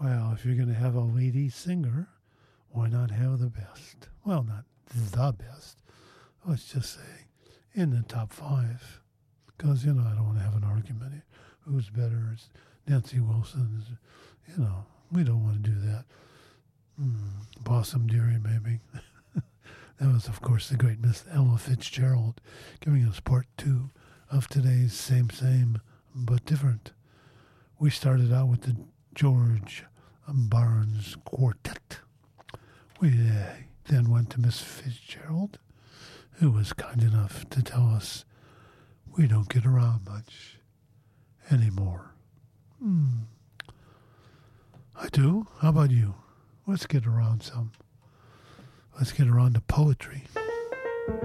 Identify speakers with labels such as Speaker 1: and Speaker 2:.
Speaker 1: Well, if you're going to have a lady singer, why not have the best? Well, not the best. Let's just say in the top 5. Because, I don't want to have an argument. Who's better? It's Nancy Wilson. We don't want to do that. Blossom Dearie, maybe. That was, of course, the great Miss Ella Fitzgerald giving us part 2 of today's Same, but Different. We started out with the George Barnes Quartet. We then went to Miss Fitzgerald, who was kind enough to tell us we don't get around much anymore. I do? How about you? Let's get around some. Let's get around to poetry.